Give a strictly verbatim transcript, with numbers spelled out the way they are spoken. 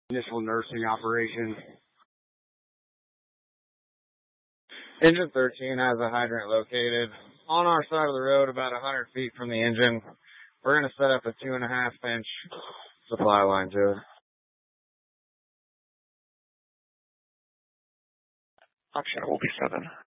Initial nursing operation. Engine thirteen has a hydrant located on our side of the road about one hundred feet from the engine. We're going to set up a two and a half inch supply line to it. Option will be seven.